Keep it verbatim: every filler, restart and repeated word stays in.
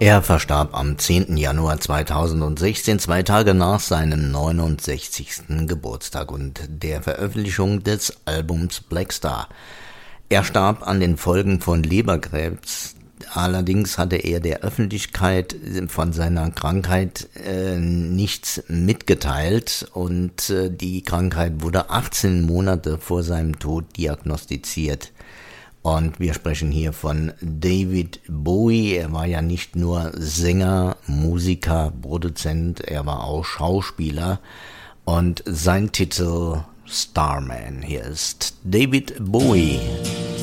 Er verstarb am zehnten Januar zweitausendsechzehn, zwei Tage nach seinem neunundsechzigsten Geburtstag und der Veröffentlichung des Albums Black Star. Er starb an den Folgen von Leberkrebs. Allerdings hatte er der Öffentlichkeit von seiner Krankheit äh, nichts mitgeteilt und äh, die Krankheit wurde achtzehn Monate vor seinem Tod diagnostiziert. Und wir sprechen hier von David Bowie. Er war ja nicht nur Sänger, Musiker, Produzent, er war auch Schauspieler. Und sein Titel Starman. Hier ist David Bowie.